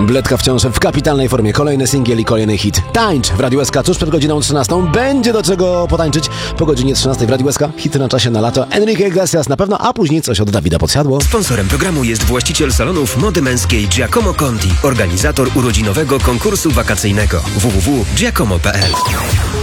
Bledka wciąż w kapitalnej formie. Kolejny singiel i kolejny hit. Tańcz w Radiu SK tuż przed godziną 13. Będzie do czego potańczyć po godzinie 13 w Radiu SK. Hity na czasie na lato. Enrique Iglesias na pewno, a później coś od Dawida Podsiadło. Sponsorem programu jest właściciel salonów mody męskiej Giacomo Conti, organizator urodzinowego konkursu wakacyjnego www.giacomo.pl.